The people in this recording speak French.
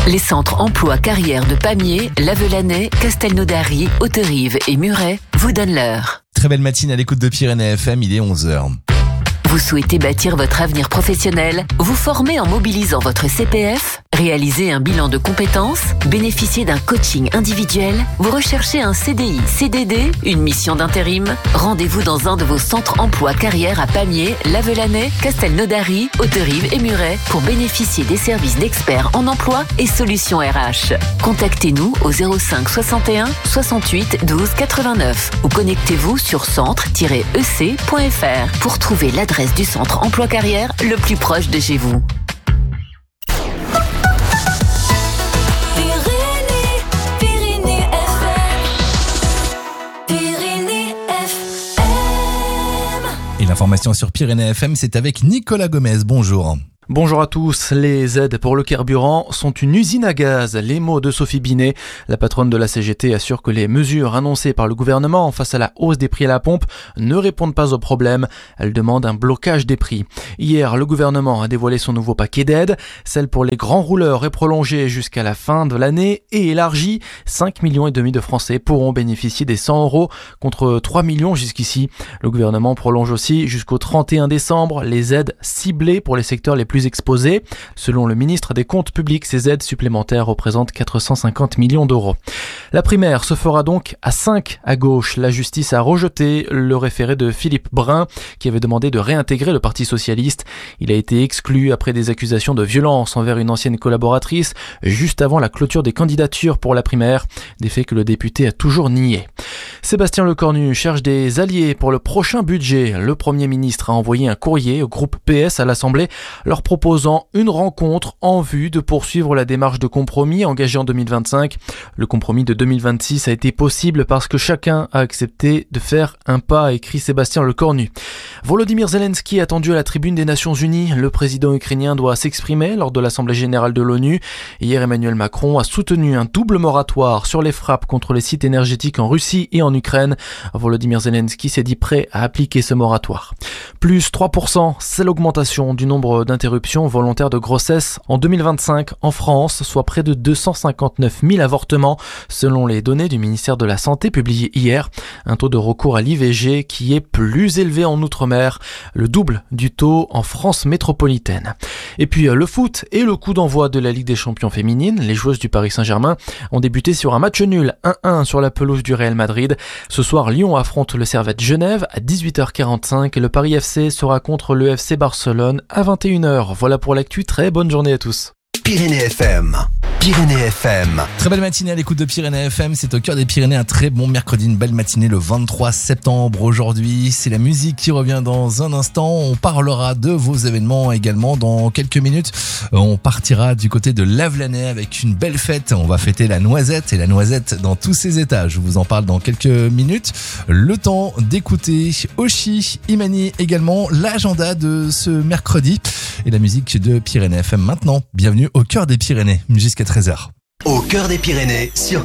Les centres emploi carrière de Pamiers, Lavelanet, Castelnaudary, Hauterive et Muret vous donnent l'heure. Très belle matinée à l'écoute de Pyrénées FM, il est 11h. Vous souhaitez bâtir votre avenir professionnel, vous former en mobilisant votre CPF, réaliser un bilan de compétences, bénéficier d'un coaching individuel, vous recherchez un CDI, CDD, une mission d'intérim? Rendez-vous dans un de vos centres emploi carrière à Pamiers, Lavelanet, Castelnaudary, Hauterive et Muret pour bénéficier des services d'experts en emploi et solutions RH. Contactez-nous au 05 61 68 12 89 ou connectez-vous sur centre-ec.fr pour trouver l'adresse du centre emploi carrière le plus proche de chez vous. Et l'information sur Pyrénées FM, c'est avec Nicolas Gomez. Bonjour. Bonjour à tous. Les aides pour le carburant sont une usine à gaz. Les mots de Sophie Binet. La patronne de la CGT assure que les mesures annoncées par le gouvernement face à la hausse des prix à la pompe ne répondent pas au problème. Elle demande un blocage des prix. Hier, le gouvernement a dévoilé son nouveau paquet d'aides. Celle pour les grands rouleurs est prolongée jusqu'à la fin de l'année et élargie. 5,5 millions de Français pourront bénéficier des 100 € contre 3 millions jusqu'ici. Le gouvernement prolonge aussi jusqu'au 31 décembre les aides ciblées pour les secteurs les plus exposés. Selon le ministre des Comptes publics, ces aides supplémentaires représentent 450 millions d'euros. La primaire se fera donc à 5 à gauche. La justice a rejeté le référé de Philippe Brun qui avait demandé de réintégrer le Parti socialiste. Il a été exclu après des accusations de violence envers une ancienne collaboratrice juste avant la clôture des candidatures pour la primaire, des faits que le député a toujours niés. Sébastien Lecornu cherche des alliés pour le prochain budget. Le Premier ministre a envoyé un courrier au groupe PS à l'Assemblée leur proposant une rencontre en vue de poursuivre la démarche de compromis engagée en 2025. Le compromis de 2026 a été possible parce que chacun a accepté de faire un pas, a écrit Sébastien Lecornu. Volodymyr Zelensky attendu à la tribune des Nations Unies. Le président ukrainien doit s'exprimer lors de l'Assemblée générale de l'ONU. Hier, Emmanuel Macron a soutenu un double moratoire sur les frappes contre les sites énergétiques en Russie et en Ukraine. Volodymyr Zelensky s'est dit prêt à appliquer ce moratoire. Plus 3%, c'est l'augmentation du nombre d'interruptions volontaires de grossesse en 2025 en France, soit près de 259 000 avortements selon les données du ministère de la Santé publiées hier. Un taux de recours à l'IVG qui est plus élevé en Outre-mer, le double du taux en France métropolitaine. Et puis le foot et le coup d'envoi de la Ligue des Champions féminines. Les joueuses du Paris Saint-Germain ont débuté sur un match nul 1-1 sur la pelouse du Real Madrid. Ce soir, Lyon affronte le Servette Genève à 18h45 et le Paris FC sera contre le FC Barcelone à 21h. Voilà pour l'actu, très bonne journée à tous. Pyrénées FM. Pyrénées FM. Très belle matinée à l'écoute de Pyrénées FM, c'est au cœur des Pyrénées, un très bon mercredi, une belle matinée le 23 septembre aujourd'hui. C'est la musique qui revient dans un instant, on parlera de vos événements également dans quelques minutes. On partira du côté de Lavelanet avec une belle fête, on va fêter la noisette et la noisette dans tous ses états. Je vous en parle dans quelques minutes. Le temps d'écouter Oshi, Imani également, l'agenda de ce mercredi et la musique de Pyrénées FM maintenant. Bienvenue au cœur des Pyrénées jusqu'à 13h. Au cœur des Pyrénées sur